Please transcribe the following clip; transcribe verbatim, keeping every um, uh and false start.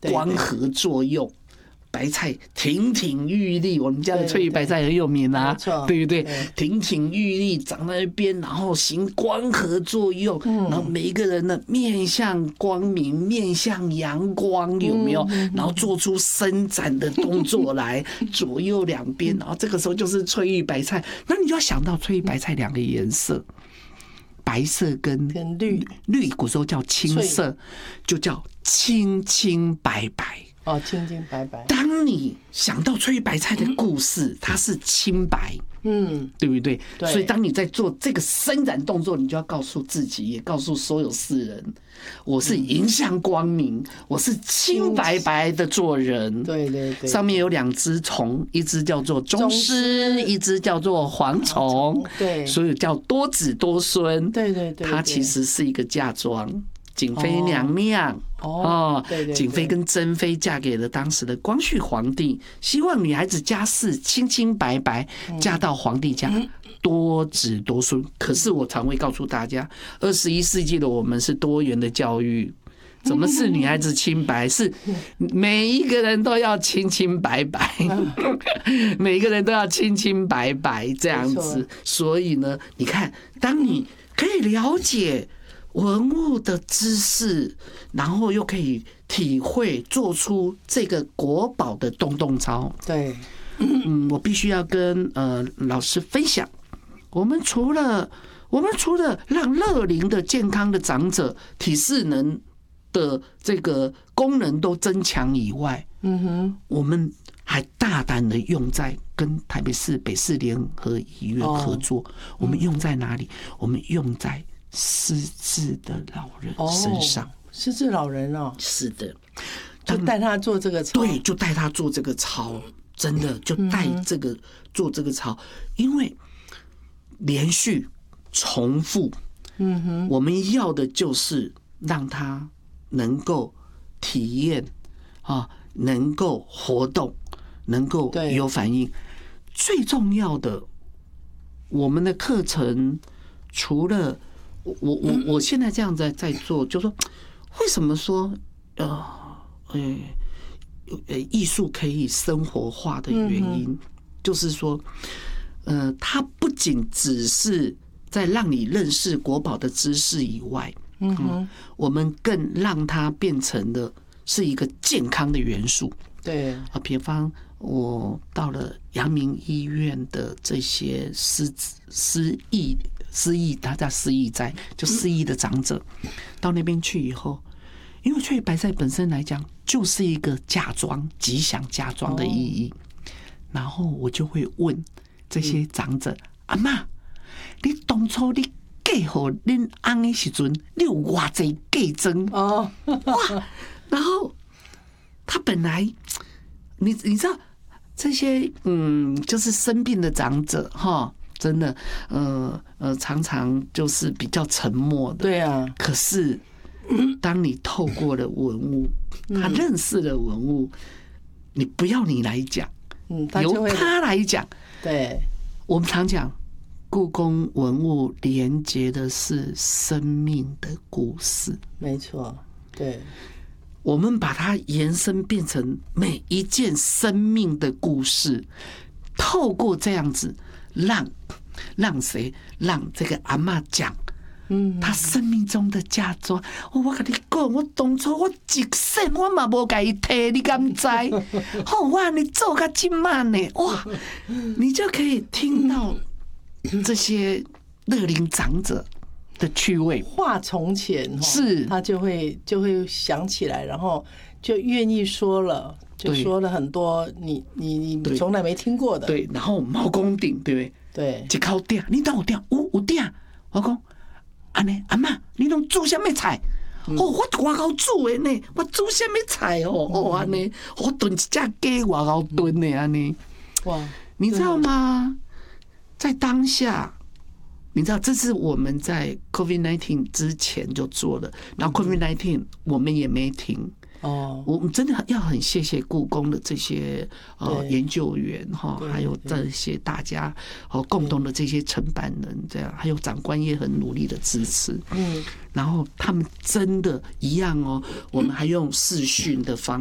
光合作用。白菜亭亭玉立，我们家的翠玉白菜很有名啊，对不对？亭亭玉立长在那边，然后行光合作用，然后每一个人呢面向光明，面向阳光，有没有？然后做出伸展的动作来，左右两边，然后这个时候就是翠玉白菜。那你就要想到翠玉白菜两个颜色。白色跟绿，绿古时候叫青色，就叫清清白白。 哦，清清白白。 当你想到翠玉白菜的故事，它是清白，嗯，对不对？所以当你在做这个伸展动作，你就要告诉自己，也告诉所有世人，我是迎向光明，我是清白白的做人。 对对对。 上面有两只虫，一只叫做宗师，一只叫做蝗虫。 对， 所以叫多子多孙。 对对对， 它其实是一个嫁妆。景妃娘娘哦，景妃跟珍妃嫁给了当时的光绪皇帝，希望女孩子家世清清白白，嫁到皇帝家多子多孙。可是我常会告诉大家，二十一世纪的我们是多元的教育，怎么是女孩子清白？是每一个人都要清清白白，每一个人都要清清白白这样子。所以呢，你看，当你可以了解文物的知识，然后又可以体会做出这个国宝的洞洞操。 对， 嗯，我必须要跟呃老师分享，我们除了我们除了让乐龄的健康的长者体适能的这个功能都增强以外，嗯哼，我们还大胆的用在跟台北市北市联合医院合作。我们用在哪里？我们用在失智的老人身上。 失智老人哦， 是的， 就带他做这个操。 对，就带他做这个操，真的就带这个做这个操，因为连续重复，嗯哼，我们要的就是让他能够体验啊，能够活动，能够有反应。最重要的，我们的课程除了我我我我现在这样在在做，就说为什么说呃呃呃艺术可以生活化的原因，就是说呃，它不仅只是在让你认识国宝的知识以外，嗯哼，我们更让它变成的是一个健康的元素。 对啊，比方我到了阳明医院的这些失失忆失忆，他叫失忆灾，就失忆的长者，到那边去以后，因为翠玉白菜本身来讲就是一个嫁妆，吉祥嫁妆的意义，然后我就会问这些长者：阿嬷，你当初你嫁给恁翁的时阵，你有偌济嫁妆？哦，哇！然后他本来，你你知道这些嗯，就是生病的长者哈，真的呃呃，常常就是比较沉默的。 对啊， 可是当你透过了文物，他认识了文物，你不要你来讲，嗯，由他来讲。 对， 我们常讲，故宫文物连接的是生命的故事。 没错，对。 我们把它延伸变成每一件生命的故事，透过这样子让让谁让这个阿嬷讲，嗯，她生命中的嫁妆。我跟你讲，我当初我一生我嘛无给伊提，你敢知？好，我你做个今晚呢，哇，你就可以听到这些乐龄长者的趣味， 话从前是， 他就会就会想起来，然后就愿意说了，就说了很多你你你从来没听过的。 对，然后毛公鼎，对不对？ 对， 一口鼎，你当有鼎？有有鼎。我讲，安尼阿嬷，你拢煮什么菜？嗯、哦，我外口煮的呢，我煮什么菜哦？哦，安尼，我炖一只鸡外口炖的安尼。哇，你知道吗？在当下。你知道，这是我们在 COVID 十九 之前就做了，然后 COVID 十九 我们也没停。哦，我们真的要很谢谢故宫的这些呃研究员哈，还有这些大家哦共同的这些承办人，这样还有长官也很努力的支持。嗯，然后他们真的一样哦，我们还用视讯的方